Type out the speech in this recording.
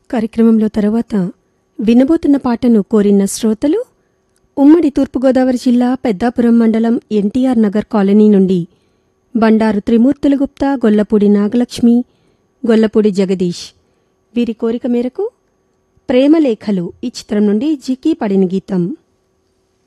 కార్యక్రమంలో తర్వాత వినబోతున్న పాటను కోరిన శ్రోతలు ఉమ్మడి తూర్పుగోదావరి జిల్లా పెద్దాపురం మండలం ఎన్టీఆర్ నగర్ కాలనీ నుండి బండారు త్రిమూర్తుల గుప్తా, గొల్లపూడి నాగలక్ష్మి, గొల్లపూడి జగదీష్. వీరి కోరిక మేరకు ప్రేమలేఖలు ఈ చిత్రం నుండి జికీ పడిన గీతం.